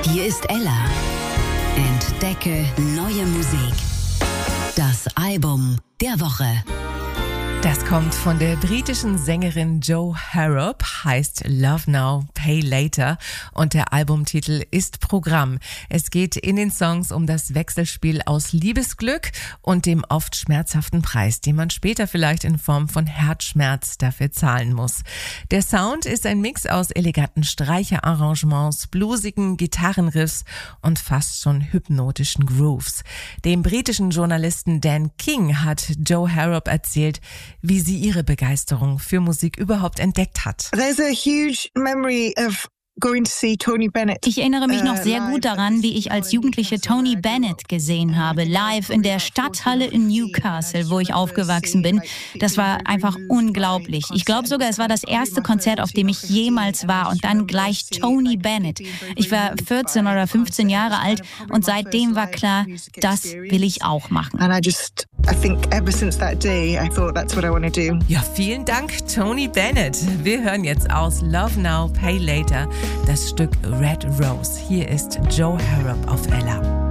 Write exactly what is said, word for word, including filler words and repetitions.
Hier ist Ella. Entdecke neue Musik. Das Album der Woche. Das kommt von der britischen Sängerin Jo Harrop, heißt Love Now, Pay Later und der Albumtitel ist Programm. Es geht in den Songs um das Wechselspiel aus Liebesglück und dem oft schmerzhaften Preis, den man später vielleicht in Form von Herzschmerz dafür zahlen muss. Der Sound ist ein Mix aus eleganten Streicherarrangements, bluesigen Gitarrenriffs und fast schon hypnotischen Grooves. Dem britischen Journalisten Dan King hat Jo Harrop erzählt, wie sie ihre Begeisterung für Musik überhaupt entdeckt hat. There's a huge memory of going to see Tony Bennett. Ich erinnere mich noch sehr gut daran, wie ich als Jugendliche Tony Bennett gesehen habe, live in der Stadthalle in Newcastle, wo ich aufgewachsen bin. Das war einfach unglaublich. Ich glaube sogar, es war das erste Konzert, auf dem ich jemals war und dann gleich Tony Bennett. Ich war vierzehn oder fünfzehn Jahre alt und seitdem war klar, das will ich auch machen. And I just, I think ever since that day, I thought that's what I want to do. Ja, vielen Dank, Tony Bennett. Wir hören jetzt aus Love Now, Pay Later das Stück Red Rose. Hier ist Jo Harrop auf Ella.